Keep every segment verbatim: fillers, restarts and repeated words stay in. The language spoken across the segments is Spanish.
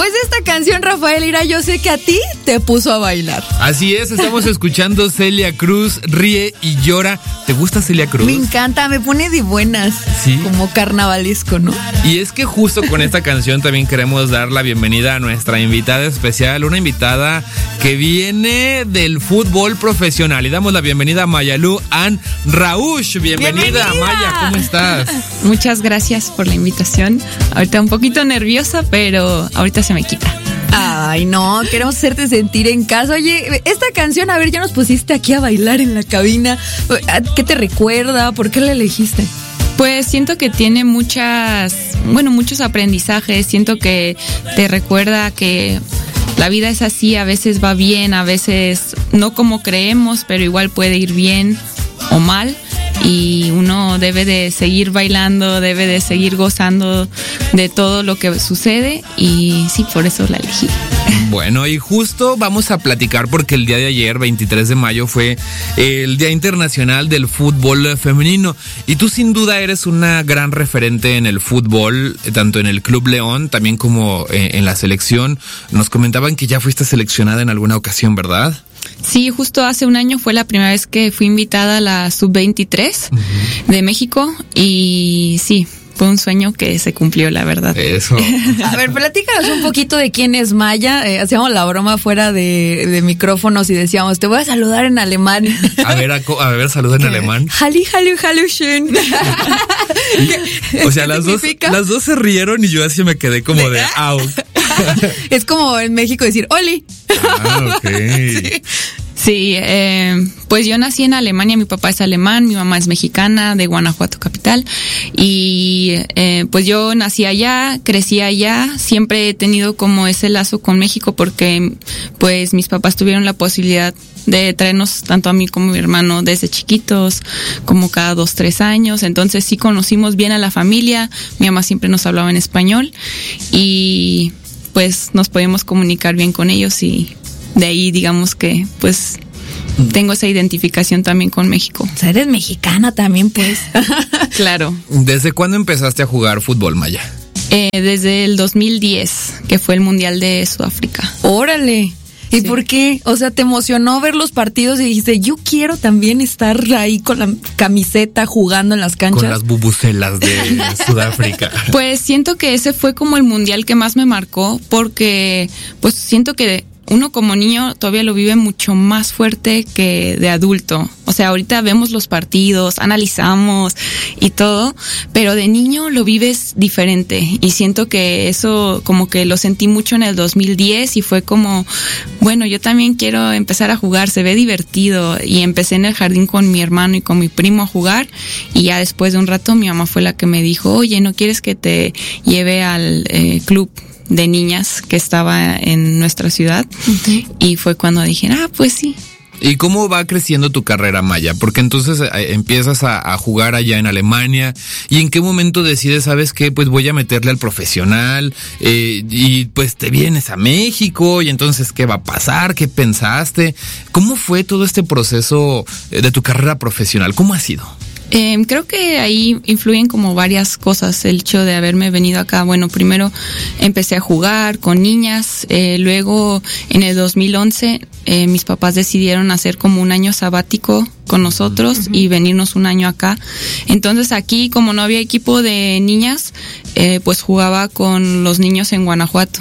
Pues esta canción, Rafael Lira, yo sé que a ti te puso a bailar. Así es, estamos escuchando Celia Cruz, Ríe y Llora. ¿Te gusta Celia Cruz? Me encanta, me pone de buenas. Sí. Como carnavalesco, ¿no? Y es que justo con esta canción también queremos dar la bienvenida a nuestra invitada especial, una invitada que viene del fútbol profesional. Y damos la bienvenida a Mayalú Ann Rauch. Bienvenida, bienvenida, Maya, ¿cómo estás? Muchas gracias por la invitación. Ahorita un poquito nerviosa, pero ahorita se me quita. Ay, no, queremos hacerte sentir en casa. Oye, esta canción, a ver, ya nos pusiste aquí a bailar en la cabina. ¿Qué te recuerda? ¿Por qué la elegiste? Pues siento que tiene muchas, bueno, muchos aprendizajes. Siento que te recuerda que la vida es así, a veces va bien, a veces no como creemos, pero igual puede ir bien o mal. Y uno debe de seguir bailando, debe de seguir gozando de todo lo que sucede, y sí, por eso la elegí. Bueno, y justo vamos a platicar porque el día de ayer, veintitrés de mayo, fue el Día Internacional del Fútbol Femenino, y tú sin duda eres una gran referente en el fútbol, tanto en el Club León, también como en la selección. Nos comentaban que ya fuiste seleccionada en alguna ocasión, ¿verdad? Sí, justo hace un año fue la primera vez que fui invitada a la sub veintitrés uh-huh. de México, y sí, fue un sueño que se cumplió, la verdad. Eso. A ver, platícanos un poquito de quién es Maya. Eh, hacíamos la broma fuera de, de micrófonos y decíamos, te voy a saludar en alemán. A ver, a, a ver, saluda en alemán. Halli, hallo, hallo, schön. O sea, las dos, las dos se rieron y yo así me quedé como de, au. Es como en México decir, Oli. Ah, ok. Sí. Sí, eh, pues yo nací en Alemania, mi papá es alemán, mi mamá es mexicana, de Guanajuato capital, y eh, pues yo nací allá, crecí allá, siempre he tenido como ese lazo con México porque pues mis papás tuvieron la posibilidad de traernos tanto a mí como a mi hermano desde chiquitos, como cada dos, tres años, entonces sí conocimos bien a la familia, mi mamá siempre nos hablaba en español y pues nos podíamos comunicar bien con ellos, y de ahí digamos que pues tengo esa identificación también con México. O sea, eres mexicana también, pues. Claro. ¿Desde cuándo empezaste a jugar fútbol, Maya? Eh, desde el dos mil diez, que fue el Mundial de Sudáfrica. ¡Órale! ¿Y sí. por qué? O sea, ¿te emocionó ver los partidos y dijiste, yo quiero también estar ahí con la camiseta jugando en las canchas? Con las bubucelas de Sudáfrica. Pues siento que ese fue como el mundial que más me marcó, porque pues siento que uno como niño todavía lo vive mucho más fuerte que de adulto. O sea, ahorita vemos los partidos, analizamos y todo, pero de niño lo vives diferente. Y siento que eso como que lo sentí mucho en el dos mil diez y fue como, bueno, yo también quiero empezar a jugar, se ve divertido. Y empecé en el jardín con mi hermano y con mi primo a jugar, y ya después de un rato mi mamá fue la que me dijo, oye, ¿no quieres que te lleve al eh, club de niñas que estaba en nuestra ciudad? Uh-huh. Y fue cuando dije, ah, pues sí. ¿Y cómo va creciendo tu carrera, Maya? Porque entonces eh, empiezas a, a jugar allá en Alemania, ¿y en qué momento decides, sabes qué, pues voy a meterle al profesional, eh, y pues te vienes a México, y entonces qué va a pasar, qué pensaste? ¿Cómo fue todo este proceso de tu carrera profesional? ¿Cómo ha sido? Eh, creo que ahí influyen como varias cosas el hecho de haberme venido acá. Bueno, primero empecé a jugar con niñas, eh, luego en el dos mil once eh, mis papás decidieron hacer como un año sabático con nosotros uh-huh. y venirnos un año acá. Entonces aquí, como no había equipo de niñas, eh, pues jugaba con los niños en Guanajuato.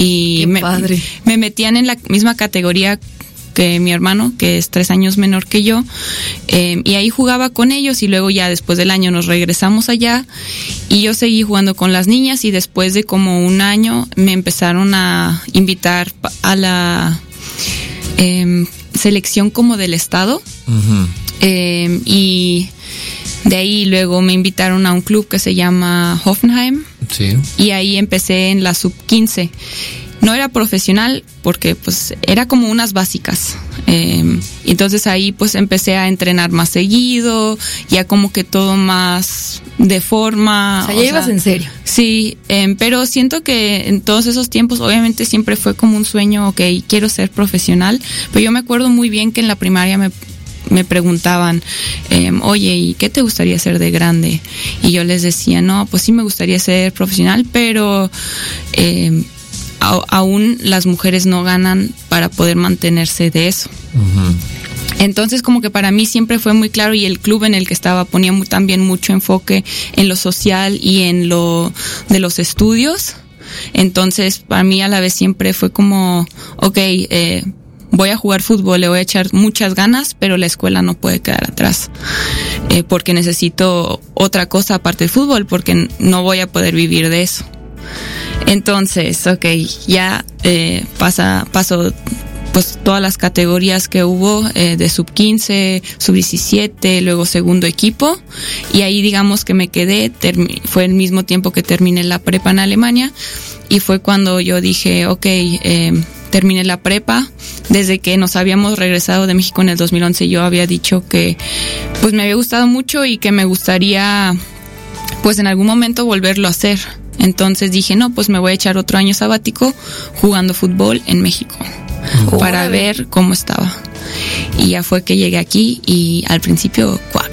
Y Qué me, padre. me metían en la misma categoría que mi hermano, que es tres años menor que yo, eh, y ahí jugaba con ellos, y luego ya después del año nos regresamos allá y yo seguí jugando con las niñas, y después de como un año me empezaron a invitar a la eh, selección como del estado, uh-huh. eh, y de ahí luego me invitaron a un club que se llama Hoffenheim, sí. y ahí empecé en la sub quince. No era profesional porque pues era como unas básicas. Eh, entonces ahí pues empecé a entrenar más seguido, ya como que todo más de forma. O sea, ya o ibas sea, en serio. Sí, eh, pero siento que en todos esos tiempos obviamente siempre fue como un sueño, ok, quiero ser profesional, pero yo me acuerdo muy bien que en la primaria me me preguntaban, eh, oye, ¿y qué te gustaría ser de grande? Y yo les decía, no, pues sí me gustaría ser profesional, pero eh, a, aún las mujeres no ganan para poder mantenerse de eso. Uh-huh. Entonces como que para mí siempre fue muy claro, y el club en el que estaba ponía muy, también mucho enfoque en lo social y en lo de los estudios. Entonces para mí a la vez siempre fue como, ok, eh, voy a jugar fútbol, le voy a echar muchas ganas, pero la escuela no puede quedar atrás, eh, porque necesito otra cosa aparte del fútbol, porque no voy a poder vivir de eso. Entonces, ok, ya eh, pasa, paso pues todas las categorías que hubo, eh, de sub quince, sub diecisiete, luego segundo equipo, y ahí digamos que me quedé, termi- fue el mismo tiempo que terminé la prepa en Alemania, y fue cuando yo dije, ok, eh, terminé la prepa. Desde que nos habíamos regresado de México en el dos mil once, yo había dicho que pues me había gustado mucho y que me gustaría pues en algún momento volverlo a hacer. Entonces dije, no, pues me voy a echar otro año sabático jugando fútbol en México, uh-huh, para ver cómo estaba. Y ya fue que llegué aquí y al principio, cuac.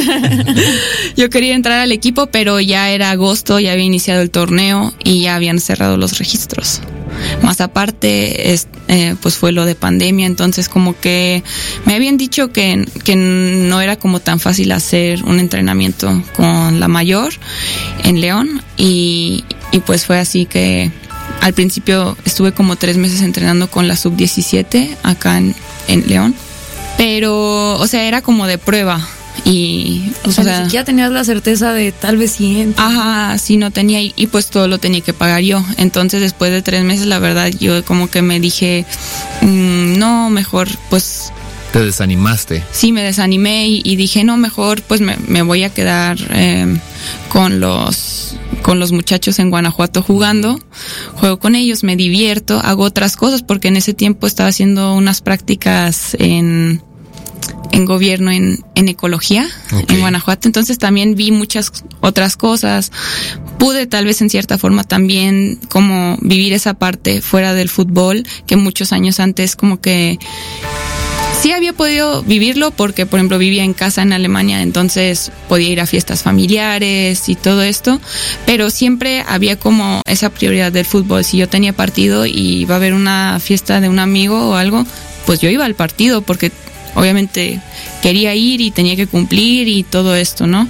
Yo quería entrar al equipo, pero ya era agosto, ya había iniciado el torneo y ya habían cerrado los registros. Más aparte, es, eh, pues fue lo de pandemia, entonces como que me habían dicho que, que no era como tan fácil hacer un entrenamiento con la mayor en León, y, y pues fue así que al principio estuve como tres meses entrenando con la sub diecisiete acá en, en León, pero, o sea, era como de prueba. Y o sea, o sea, ni siquiera tenías la certeza de tal vez sí entra. Ajá, sí, no tenía, y, y pues todo lo tenía que pagar yo. Entonces después de tres meses, la verdad, yo como que me dije, mmm, no, mejor pues... ¿Te desanimaste? Sí, me desanimé y, y dije, no, mejor pues me, me voy a quedar eh, con los con los muchachos en Guanajuato jugando. Juego con ellos, me divierto, hago otras cosas, porque en ese tiempo estaba haciendo unas prácticas en... en gobierno en, en ecología, okay, en Guanajuato. Entonces también vi muchas otras cosas. Pude tal vez en cierta forma también como vivir esa parte fuera del fútbol, que muchos años antes como que sí había podido vivirlo, porque por ejemplo vivía en casa en Alemania, entonces podía ir a fiestas familiares y todo esto, pero siempre había como esa prioridad del fútbol. Si yo tenía partido y iba a haber una fiesta de un amigo o algo, pues yo iba al partido, porque obviamente quería ir y tenía que cumplir y todo esto, ¿no?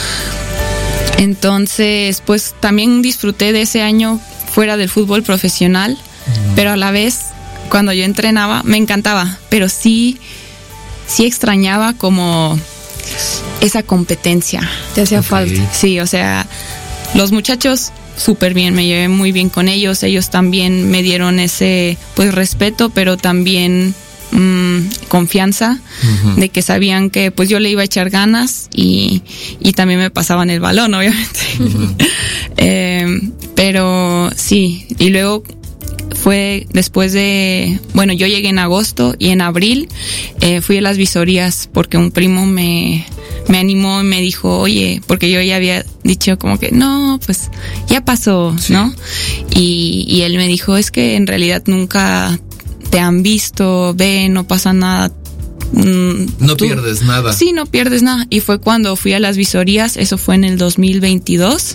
Entonces, pues también disfruté de ese año fuera del fútbol profesional, uh-huh, pero a la vez, cuando yo entrenaba, me encantaba, pero sí, sí extrañaba como esa competencia. Te hacía okay. falta. Sí, o sea, los muchachos súper bien, me llevé muy bien con ellos, ellos también me dieron ese, pues, respeto, pero también... Mm, confianza, uh-huh, de que sabían que pues yo le iba a echar ganas, y, y también me pasaban el balón, obviamente. Uh-huh. eh, pero sí, y luego fue después de, bueno, yo llegué en agosto y en abril eh, fui a las visorías porque un primo me, me animó y me dijo, oye, porque yo ya había dicho como que no, pues ya pasó, sí, ¿no? Y, y él me dijo, es que en realidad nunca te han visto, ve, no pasa nada. Mm, no tú, pierdes nada. Sí, no pierdes nada. Y fue cuando fui a las visorías, eso fue en el dos mil veintidós,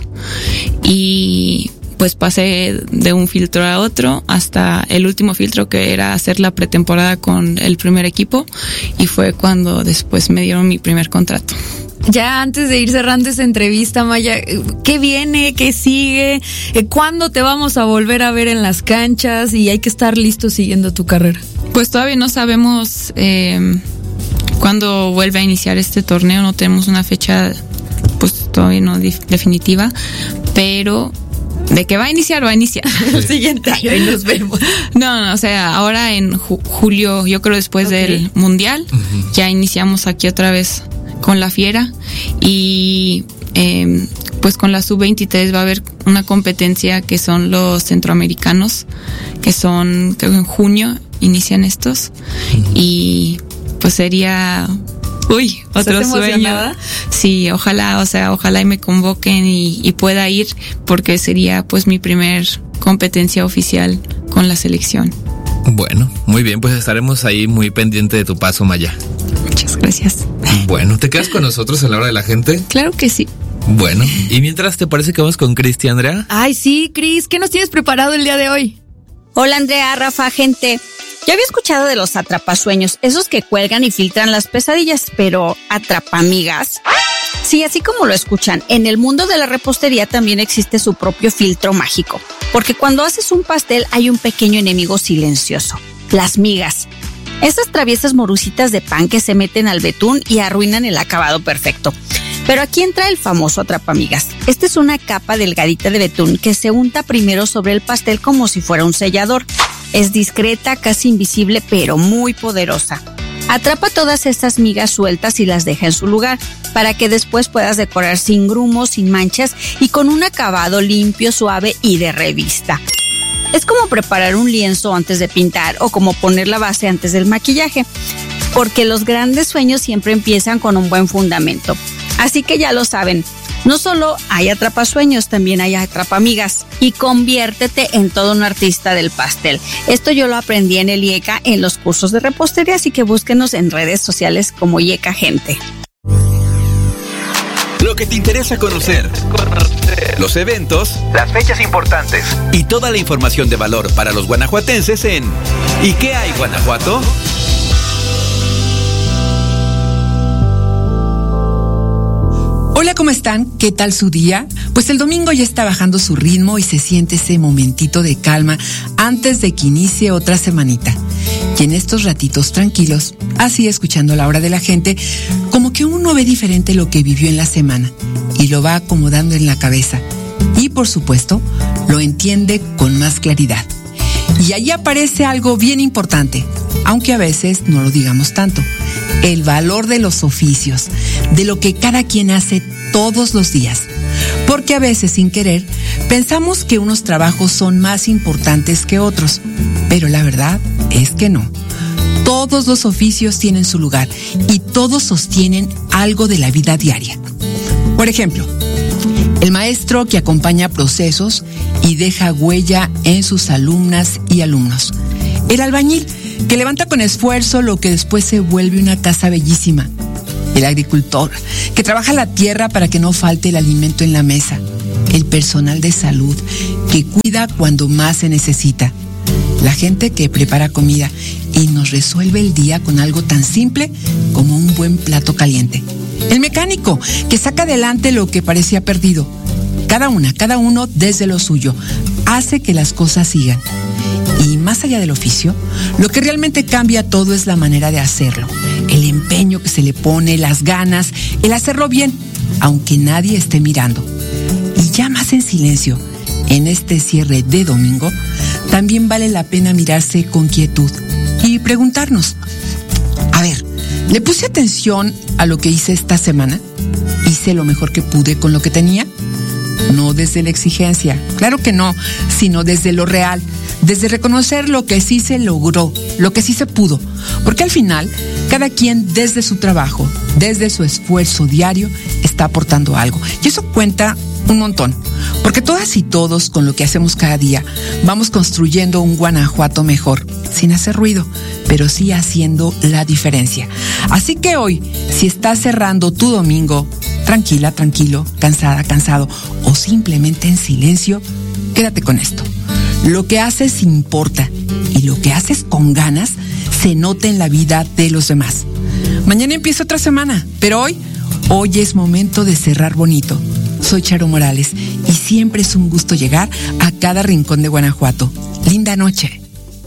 y pues pasé de un filtro a otro hasta el último filtro, que era hacer la pretemporada con el primer equipo, y fue cuando después me dieron mi primer contrato. Ya antes de ir cerrando esta entrevista, Maya, ¿qué viene? ¿Qué sigue? ¿Cuándo te vamos a volver a ver en las canchas? Y hay que estar listos siguiendo tu carrera. Pues todavía no sabemos eh, cuándo vuelve a iniciar este torneo. No tenemos una fecha, pues todavía no dif- definitiva, pero de que va a iniciar, va a iniciar. El siguiente año y nos vemos. No, no, o sea, ahora en ju- julio, yo creo después okay. del Mundial, uh-huh, ya iniciamos aquí otra vez con la Fiera, y eh, pues con la sub veintitrés va a haber una competencia que son los centroamericanos, que son, creo que en junio inician estos, uh-huh, y pues sería, uy, otro sueño. Sí, ojalá, o sea, ojalá y me convoquen y, y pueda ir, porque sería pues mi primer competencia oficial con la selección. Bueno, muy bien, pues estaremos ahí muy pendiente de tu paso, Maya. Muchas gracias. Bueno, ¿te quedas con nosotros a la hora de la gente? Claro que sí. Bueno, y mientras, ¿te parece que vamos con Cristi, Andrea? Ay, sí, Cris, ¿qué nos tienes preparado el día de hoy? Hola Andrea, Rafa, gente. Yo había escuchado de los atrapasueños, esos que cuelgan y filtran las pesadillas, pero ¿atrapamigas? Sí, así como lo escuchan, en el mundo de la repostería también existe su propio filtro mágico, porque cuando haces un pastel hay un pequeño enemigo silencioso, las migas. Esas traviesas morusitas de pan que se meten al betún y arruinan el acabado perfecto. Pero aquí entra el famoso atrapamigas. Esta es una capa delgadita de betún que se unta primero sobre el pastel como si fuera un sellador. Es discreta, casi invisible, pero muy poderosa. Atrapa todas estas migas sueltas y las deja en su lugar, para que después puedas decorar sin grumos, sin manchas y con un acabado limpio, suave y de revista. Es como preparar un lienzo antes de pintar o como poner la base antes del maquillaje, porque los grandes sueños siempre empiezan con un buen fundamento. Así que ya lo saben, no solo hay atrapasueños, también hay atrapamigas. Y conviértete en todo un artista del pastel. Esto yo lo aprendí en el IECA en los cursos de repostería, así que búsquenos en redes sociales como IECA Gente. Lo que te interesa conocer, conocer, los eventos, las fechas importantes y toda la información de valor para los guanajuatenses en ¿Y qué hay, Guanajuato? Hola, ¿cómo están? ¿Qué tal su día? Pues el domingo ya está bajando su ritmo y se siente ese momentito de calma antes de que inicie otra semanita. Y en estos ratitos tranquilos, así escuchando la hora de la gente, como que uno ve diferente lo que vivió en la semana y lo va acomodando en la cabeza. Y por supuesto, lo entiende con más claridad. Y ahí aparece algo bien importante, aunque a veces no lo digamos tanto. El valor de los oficios, de lo que cada quien hace todos los días. Porque a veces, sin querer, pensamos que unos trabajos son más importantes que otros, pero la verdad es que no. Todos los oficios tienen su lugar y todos sostienen algo de la vida diaria. Por ejemplo, el maestro que acompaña procesos y deja huella en sus alumnas y alumnos. El albañil que levanta con esfuerzo lo que después se vuelve una casa bellísima. El agricultor que trabaja la tierra para que no falte el alimento en la mesa. El personal de salud que cuida cuando más se necesita. La gente que prepara comida y nos resuelve el día con algo tan simple como un buen plato caliente. El mecánico que saca adelante lo que parecía perdido. Cada una, cada uno desde lo suyo, hace que las cosas sigan. Y más allá del oficio, lo que realmente cambia todo es la manera de hacerlo. El empeño que se le pone, las ganas, el hacerlo bien, aunque nadie esté mirando. Y ya más en silencio, en este cierre de domingo, también vale la pena mirarse con quietud y preguntarnos, a ver, ¿le puse atención a lo que hice esta semana? ¿Hice lo mejor que pude con lo que tenía? No desde la exigencia, claro que no, sino desde lo real, desde reconocer lo que sí se logró, lo que sí se pudo, porque al final, cada quien desde su trabajo, desde su esfuerzo diario, está aportando algo. Y eso cuenta un montón, porque todas y todos, con lo que hacemos cada día, vamos construyendo un Guanajuato mejor, sin hacer ruido, pero sí haciendo la diferencia. Así que hoy, si estás cerrando tu domingo, tranquila, tranquilo, cansada, cansado, o simplemente en silencio, quédate con esto. Lo que haces importa, y lo que haces con ganas se nota en la vida de los demás. Mañana empieza otra semana, pero hoy, hoy es momento de cerrar bonito. Soy Charo Morales y siempre es un gusto llegar a cada rincón de Guanajuato. Linda noche.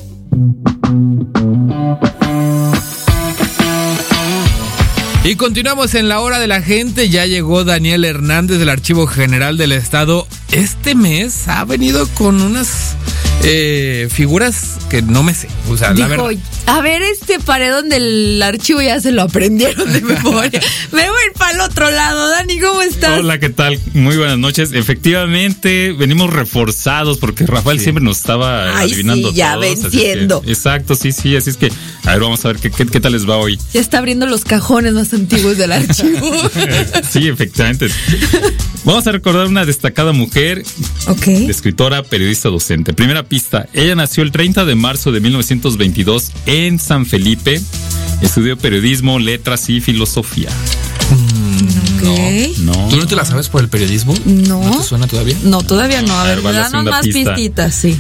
Y continuamos en la hora de la gente. Ya llegó Daniel Hernández del Archivo General del Estado. Este mes ha venido con unas eh, figuras que no me sé. O sea, Dijo, la verdad. A ver, este paredón del archivo ya se lo aprendieron de memoria. Me voy a ir para el otro lado. Dani, ¿cómo estás? Hola, ¿qué tal? Muy buenas noches. Efectivamente, venimos reforzados porque Rafael sí. siempre nos estaba Ay, adivinando sí, ya todos, venciendo. Que, exacto, sí, sí. Así es que, a ver, vamos a ver qué, qué, qué tal les va hoy. Ya está abriendo los cajones más antiguos del archivo. Sí, efectivamente. Vamos a recordar una destacada mujer, okay. de escritora, periodista, docente. Primera pista, ella nació el treinta de marzo de mil novecientos veintidós en San Felipe. Estudió periodismo, letras y filosofía. Mm, okay. no, no. ¿Tú no te la sabes por el periodismo? No. ¿No te suena todavía? No, todavía no. A, a ver, ver danos más pista. pistitas, sí.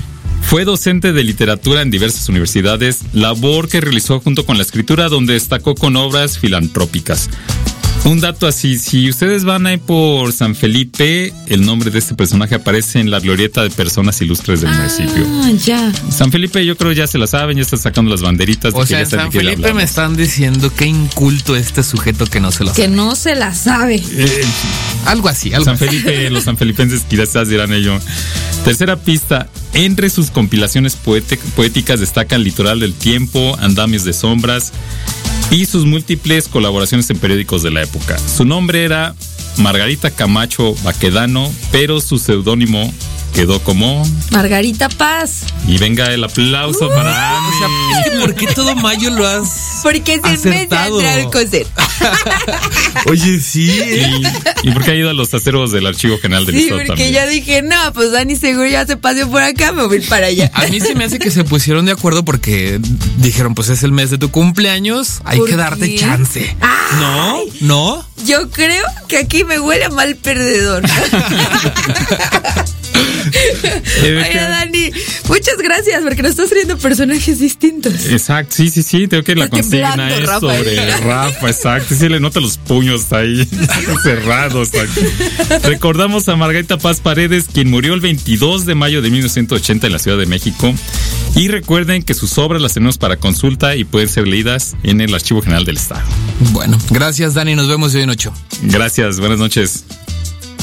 Fue docente de literatura en diversas universidades, labor que realizó junto con la escritura, donde destacó con obras filantrópicas. Un dato así, si ustedes van ahí por San Felipe, el nombre de este personaje aparece en la glorieta de personas ilustres del ah, municipio. Ya. San Felipe yo creo ya se la saben, ya están sacando las banderitas. O sea, en San Felipe me están diciendo que inculto este sujeto que no se la sabe. Que sabe. no se la sabe. Eh, algo así, algo San así. Felipe, los sanfelipenses quizás dirán ello. Tercera pista, entre sus compilaciones poéticas destacan Litoral del Tiempo, Andamios de Sombras y sus múltiples colaboraciones en periódicos de la época. Su nombre era Margarita Camacho Baquedano, pero su seudónimo quedó como Margarita Paz. Y venga el aplauso uh, para Ani. O sea, es que ¿por qué todo mayo lo has Porque es el acertado? mes de Andrea Alcocer. Oye, sí. ¿Y, ¿Y por qué ha ido a los aceros del Archivo General del sí, Estado también? Sí, también? porque ya dije, no, pues Dani seguro ya se paseó por acá, me voy a ir para allá. A mí se me hace que se pusieron de acuerdo porque dijeron, pues es el mes de tu cumpleaños, hay que darte qué? chance. Ay, ¿No? ¿No? Yo creo que aquí me huele a mal perdedor. Oye, Dani, muchas gracias porque nos estás trayendo personajes distintos. Exacto, sí, sí, sí, tengo que la Está consigna temblando, es Rafa. sobre Rafa, exacto, sí le nota los puños ahí cerrados. Recordamos a Margarita Paz Paredes, quien murió el veintidós de mayo de mil novecientos ochenta en la Ciudad de México. Y recuerden que sus obras las tenemos para consulta y pueden ser leídas en el Archivo General del Estado. Bueno, gracias Dani, nos vemos hoy en ocho. Gracias, buenas noches.